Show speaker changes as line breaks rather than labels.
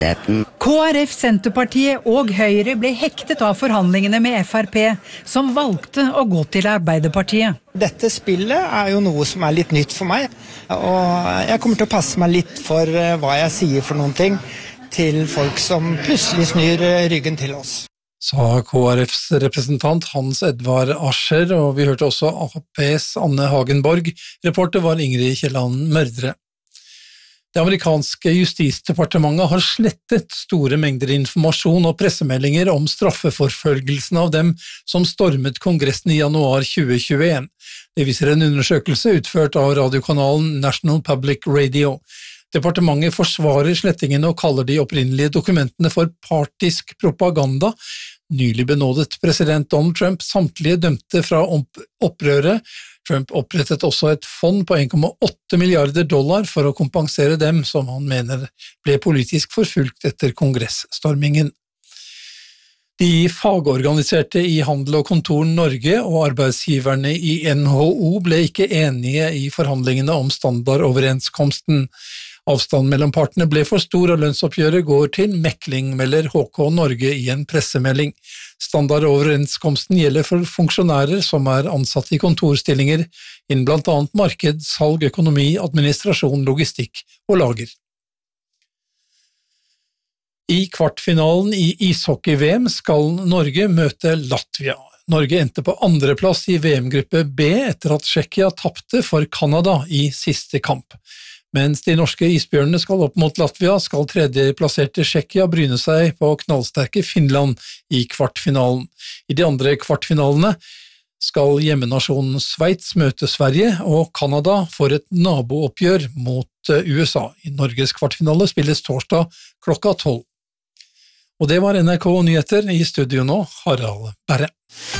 KrF, Senterpartiet og Høyre ble hektet av forhandlingene med FrP, som valgte å gå til Arbeiderpartiet.
Dette spillet jo noe som litt nytt for meg, og jeg kommer til å passe meg litt for hva jeg sier for noen ting til folk som plutselig snur ryggen til oss.
Sa KrFs representant Hans Edvard Ascher, og vi hørte også APs Anne Hagenborg. Reporter var Ingrid Kielland Mørdre. Det amerikanske justisdepartementet har slettet store mengder informasjon og pressemeldinger om straffeforfølgelsen av dem som stormet Kongressen i januar 2021. Det viser en undersøkelse utført av radiokanalen National Public Radio. Departementet forsvarer slettingen og kaller de opprinnelige dokumentene for partisk propaganda. Nylig benådet president Donald Trump samtlige dømte fra opprøret. Trump opprettet også et fond på $1,8 milliarder for å kompensere dem som han mener ble politisk forfulgt etter kongressstormingen. De fagorganiserte i Handel og Kontor Norge og arbeidsgiverne i NHO ble ikke enige i forhandlingene om standardoverenskomsten. Avstanden mellom partene ble for stor, og lønnsoppgjøret går til mekling, melder HK Norge i en pressemelding. Standardoverenskomsten gjelder for funksjonærer som ansatt i kontorstillinger innen blant annet marked, salg, økonomi, administrasjon, logistikk og lager. I kvartfinalen i ishockey-VM skal Norge møte Latvia. Norge endte på andreplass i VM-gruppe B etter at Tsjekkia tapte for Canada i siste kamp. Mens de norske isbjørnene skal opp mot Latvia, skal tredjeplasserte Tsjekkia bryne seg på knallsterke Finland i kvartfinalen. I de andre kvartfinalene skal hjemmenasjonen Sveits møte Sverige, og Canada får et nabooppgjør mot USA. I Norges kvartfinale spilles torsdag klokka 12. Og det var NRK Nyheter, i studio nå, Harald Berre.